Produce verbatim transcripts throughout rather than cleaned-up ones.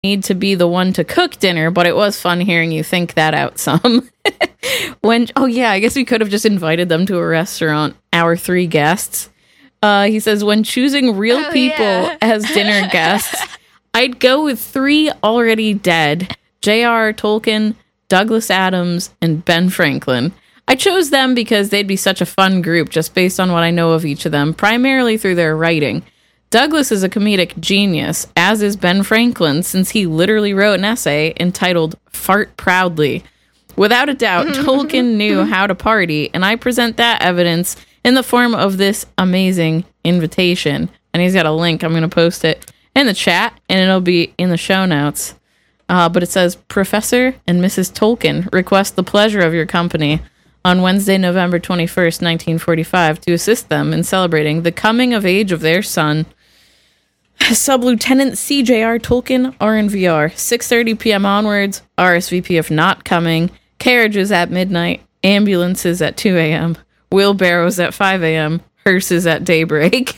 need to be the one to cook dinner, but it was fun hearing you think that out some. When oh yeah, I guess we could have just invited them to a restaurant, our three guests. Uh, he says, when choosing real oh, people yeah. as dinner guests, I'd go with three already dead: J R R. Tolkien, Douglas Adams, and Ben Franklin. I chose them because they'd be such a fun group just based on what I know of each of them, primarily through their writing. Douglas is a comedic genius, as is Ben Franklin, since he literally wrote an essay entitled Fart Proudly. Without a doubt, Tolkien knew how to party, and I present that evidence in the form of this amazing invitation. And he's got a link. I'm going to post it in the chat, and it'll be in the show notes. Uh, but it says, Professor and Missus Tolkien request the pleasure of your company on Wednesday, November twenty-first, nineteen forty-five, to assist them in celebrating the coming of age of their son, Sub-Lieutenant C J R. Tolkien, R N V R, six thirty p.m. onwards, R S V P if not coming, carriages at midnight, ambulances at two a.m., wheelbarrows at five a.m., hearses at daybreak.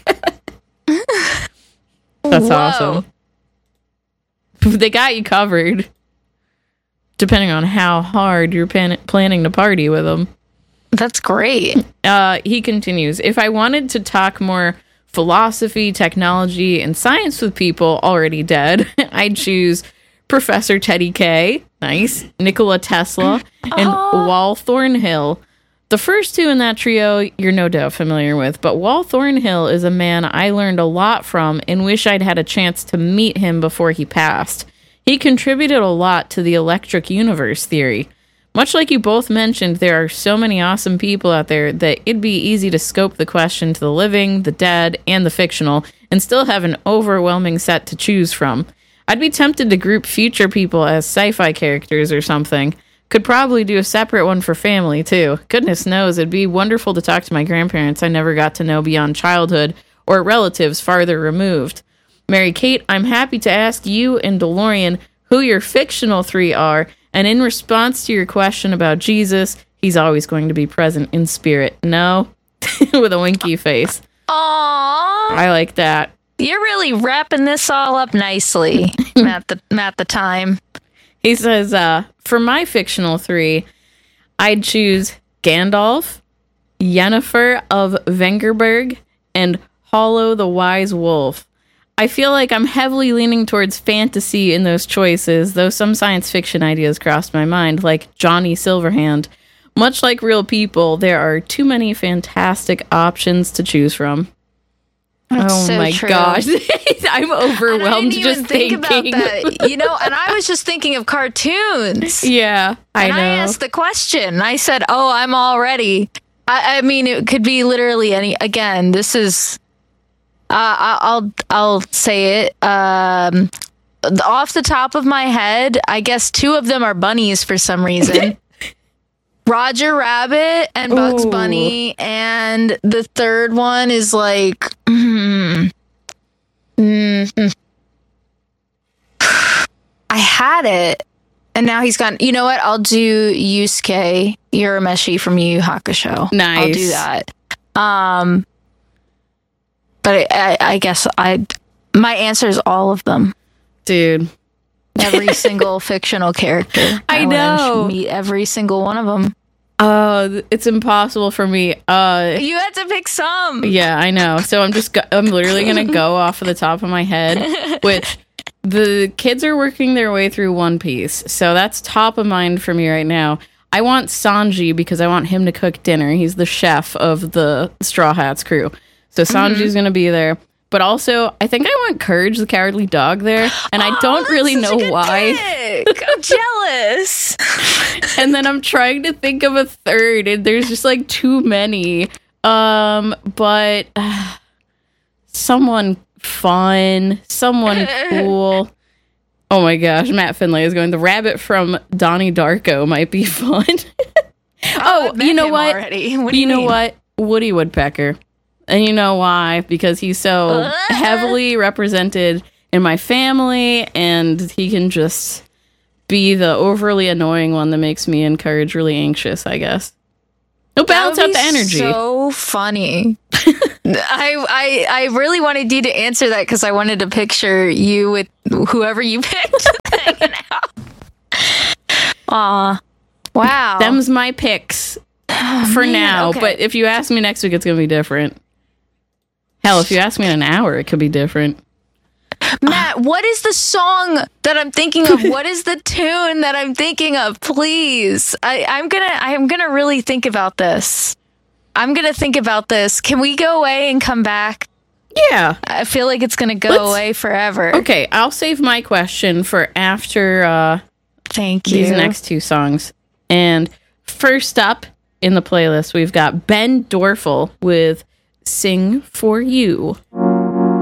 That's Whoa. awesome. They got you covered, depending on how hard you're pan- planning to party with them. That's great. Uh, he continues, if I wanted to talk more philosophy, technology, and science with people already dead, I'd choose Professor Teddy K, nice, Nikola Tesla, and Aww. Wal Thornhill. The first two in that trio you're no doubt familiar with, but Wal Thornhill is a man I learned a lot from and wish I'd had a chance to meet him before he passed. He contributed a lot to the electric universe theory. Much like you both mentioned, there are so many awesome people out there that it'd be easy to scope the question to the living, the dead, and the fictional, and still have an overwhelming set to choose from. I'd be tempted to group future people as sci-fi characters or something. Could probably do a separate one for family, too. Goodness knows, it'd be wonderful to talk to my grandparents I never got to know beyond childhood, or relatives farther removed. Mary Kate, I'm happy to ask you and DeLorean who your fictional three are, and in response to your question about Jesus, he's always going to be present in spirit. No? With a winky face. Aww. I like that. You're really wrapping this all up nicely, Matt the, Matt the Time. He says, uh, for my fictional three, I'd choose Gandalf, Yennefer of Vengerberg, and Hollow the Wise Wolf. I feel like I'm heavily leaning towards fantasy in those choices, though some science fiction ideas crossed my mind, like Johnny Silverhand. Much like real people, there are too many fantastic options to choose from. That's oh so my true. gosh. I'm overwhelmed and I didn't just even think thinking. about that. You know, and I was just thinking of cartoons. Yeah, I and know. I asked the question. I said, oh, I'm all ready. I, I mean, it could be literally any. Again, this is. Uh, I- I'll I'll say it. Um, off the top of my head, I guess two of them are bunnies for some reason. Roger Rabbit and Bugs Ooh. Bunny, and the third one is like. Mm, mm, I had it, and now he's gone. You know what? I'll do Yusuke Urameshi from Yu Yu Hakusho. Nice. I'll do that. Um, but I, I, I guess I. My answer is all of them. Dude. Every single fictional character. I wanna know. Meet every single one of them. Uh, it's impossible for me. Uh, You had to pick some. yeah, I know. So I'm just, go- I'm literally gonna go off of the top of my head, which the kids are working their way through One Piece, so that's top of mind for me right now. I want Sanji because I want him to cook dinner. He's the chef of the Straw Hats crew, so Sanji's Mm-hmm. gonna be there. But also, I think I want Courage the Cowardly Dog there, and I Oh, don't really that's such know a good why. pick. I'm jealous. And then I'm trying to think of a third, and there's just like too many. Um, but uh, someone fun, someone cool. Oh my gosh, Matt Finlay is going. The rabbit from Donnie Darko might be fun. oh, I've met you know him what? already. What do you you know mean? what? Woody Woodpecker. And you know why? Because he's so heavily represented in my family, and he can just be the overly annoying one that makes me and Courage really anxious, I guess. He'll balance That out would the be energy. So funny. I, I I really wanted you to answer that because I wanted to picture you with whoever you picked hanging out. Aw. Wow. Them's my picks oh, for man, now. okay. But if you ask me next week, it's going to be different. Hell, if you ask me in an hour, it could be different. Matt, what is the song that I'm thinking of? What is the tune that I'm thinking of? Please. I, I'm gonna I'm gonna really think about this. I'm gonna think about this. Can we go away and come back? Yeah. I feel like it's gonna go Let's- away forever. Okay, I'll save my question for after uh, Thank you. these next two songs. And first up in the playlist, we've got Ben Dorfel with Sing For You.